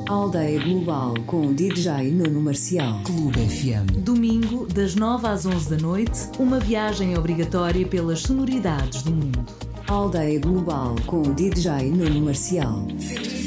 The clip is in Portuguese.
Aldeia Global com DJ Nuno Marcial. Clube FM. Domingo, das 9 às 11 da noite, uma viagem obrigatória pelas sonoridades do mundo. Aldeia Global com DJ Nuno Marcial.